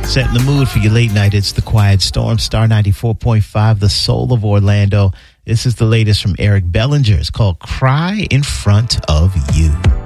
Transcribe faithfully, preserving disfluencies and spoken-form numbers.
Setting the mood for your late night. It's The Quiet Storm, Star ninety-four point five, the soul of Orlando. This is the latest from Eric Bellinger. It's called Cry in Front of You.